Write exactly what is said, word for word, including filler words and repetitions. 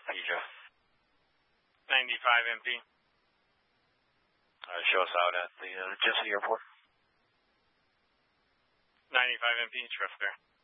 P, Joe. ninety-five M P. Uh, show us out at the uh, Jesse Airport. ninety-five M P, traffic there.